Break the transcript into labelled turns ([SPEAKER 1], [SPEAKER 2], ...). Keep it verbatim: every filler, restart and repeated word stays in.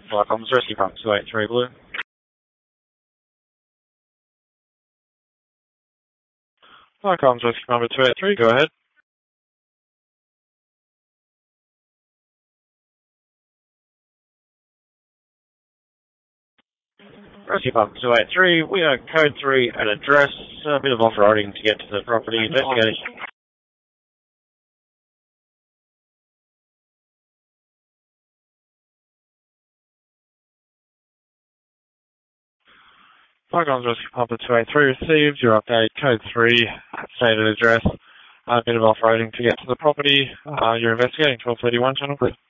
[SPEAKER 1] Viacom's Rescue Pump two eight three Blue. Viacom's Rescue Pump two eight three, go ahead. Rescue Pump two eight three, we are code three at address, a bit of off-roading to get to the property, investigation. Viacom's Rescue Pump two eight three received, your update, code three, stated address, a bit of off-roading to get to the property, uh, you're investigating twelve thirty-one channel.